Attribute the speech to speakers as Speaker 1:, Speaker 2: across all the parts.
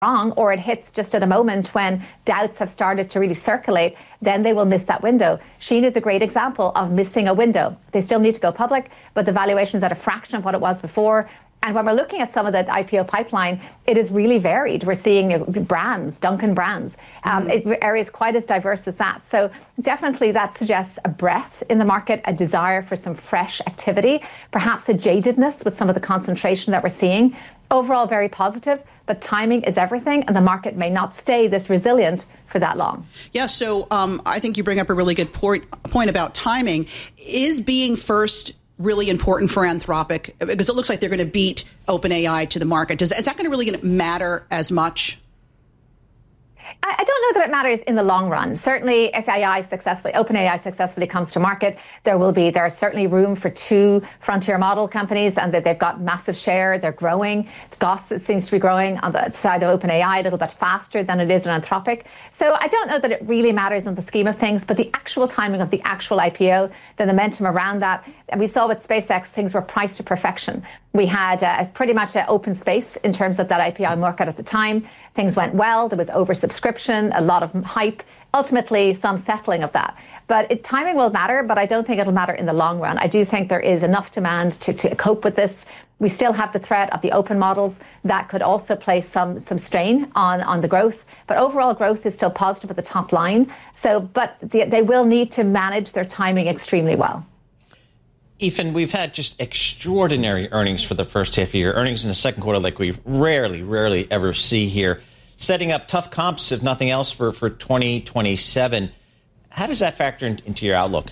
Speaker 1: wrong, or it hits just at a moment when doubts have started to really circulate, then they will miss that window. Shein is a great example of missing a window. They still need to go public, but the valuation is at a fraction of what it was before. And when we're looking at some of the IPO pipeline, it is really varied. We're seeing brands, Dunkin' brands, areas quite as diverse as that. So definitely that suggests a breadth in the market, a desire for some fresh activity, perhaps a jadedness with some of the concentration that we're seeing. Overall, very positive, but timing is everything, and the market may not stay this resilient for that long.
Speaker 2: Yeah, so I think you bring up a really good point about timing. Is being first really important for Anthropic? Because it looks like they're going to beat OpenAI to the market. Is that going to really matter as much?
Speaker 1: I don't know that it matters in the long run. Certainly, if OpenAI successfully comes to market, there's certainly room for two frontier model companies, and that they've got massive share. They're growing. Goss seems to be growing on the side of OpenAI a little bit faster than it is in Anthropic. So I don't know that it really matters in the scheme of things, but the actual timing of the actual IPO, the momentum around that, and we saw with SpaceX, things were priced to perfection. We had pretty much an open space in terms of that IPO market at the time. Things went well. There was oversubscription, a lot of hype, ultimately some settling of that. But timing will matter, but I don't think it'll matter in the long run. I do think there is enough demand to cope with this. We still have the threat of the open models that could also place some strain on the growth. But overall growth is still positive at the top line. But they will need to manage their timing extremely well.
Speaker 3: Ethan, we've had just extraordinary earnings for the first half of the year. Earnings in the second quarter like we rarely ever see here. Setting up tough comps, if nothing else, for 2027. How does that factor into your outlook?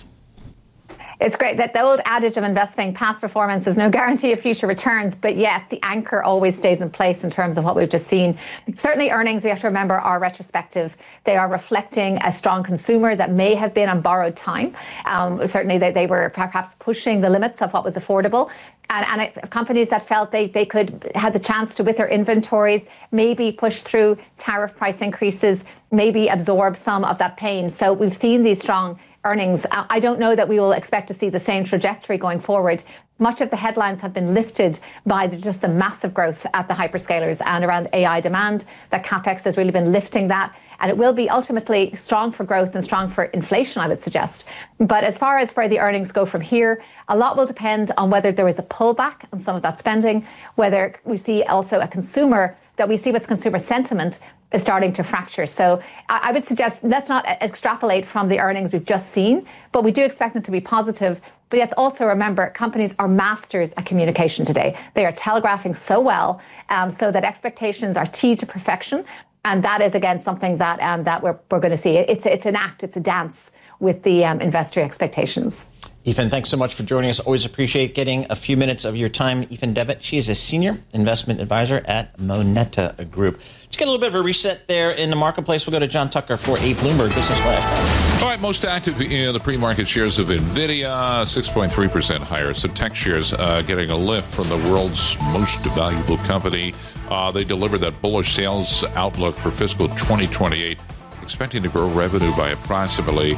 Speaker 1: It's great that the old adage of investing past performance is no guarantee of future returns, but yet the anchor always stays in place in terms of what we've just seen. Certainly earnings, we have to remember, are retrospective. They are reflecting a strong consumer that may have been on borrowed time. Certainly they were perhaps pushing the limits of what was affordable. And companies that felt they could had the chance to, with their inventories, maybe push through tariff price increases, maybe absorb some of that pain. So we've seen these strong earnings. I don't know that we will expect to see the same trajectory going forward. Much of the headlines have been lifted by just the massive growth at the hyperscalers and around AI demand. That CapEx has really been lifting that. And it will be ultimately strong for growth and strong for inflation, I would suggest. But as far as where the earnings go from here, a lot will depend on whether there is a pullback on some of that spending, whether we see also what's consumer sentiment is starting to fracture. So I would suggest let's not extrapolate from the earnings we've just seen, but we do expect them to be positive. But let's also remember, companies are masters at communication today. They are telegraphing so well, so that expectations are teed to perfection. And that is, again, something that we're going to see. It's an act, it's a dance with the investor expectations.
Speaker 3: Ethan, thanks so much for joining us. Always appreciate getting a few minutes of your time. Ethan Devitt, she is a senior investment advisor at Moneta Group. Let's get a little bit of a reset there in the marketplace. We'll go to John Tucker for a Bloomberg Business Flash.
Speaker 4: All right, most active in the pre-market shares of NVIDIA, 6.3% higher. So tech shares getting a lift from the world's most valuable company. They delivered that bullish sales outlook for fiscal 2028, expecting to grow revenue by approximately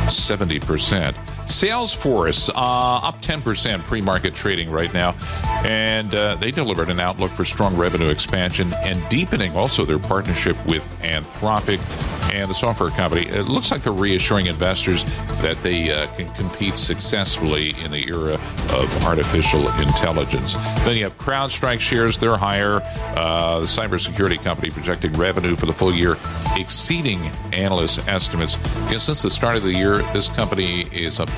Speaker 4: 70%. Salesforce up 10% pre-market trading right now, and they delivered an outlook for strong revenue expansion and deepening also their partnership with Anthropic and the software company. It looks like they're reassuring investors that they can compete successfully in the era of artificial intelligence. Then you have CrowdStrike shares, they're higher. The cybersecurity company projecting revenue for the full year exceeding analyst estimates. Since the start of the year, this company is up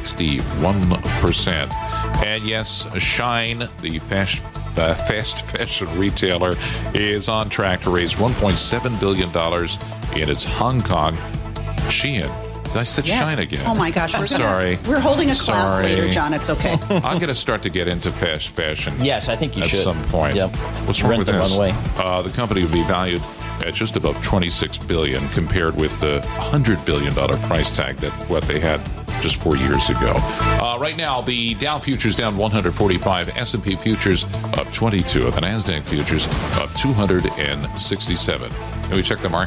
Speaker 4: 61%. And yes, Shein, the fast fashion retailer, is on track to raise $1.7 billion in its Hong Kong Shein. I said Shein again.
Speaker 2: Oh my gosh,
Speaker 4: We're
Speaker 2: holding a class later, John. It's okay.
Speaker 4: I'm going to start to get into fast fashion.
Speaker 3: Yes, I think you should.
Speaker 4: At some point.
Speaker 3: Yep.
Speaker 4: What's wrong with this?
Speaker 3: The
Speaker 4: company would be valued at just above $26 billion compared with the $100 billion price tag that what they had just 4 years ago. Right now, the Dow futures down 145, S&P futures up 22, and the NASDAQ futures up 267. And we check the market.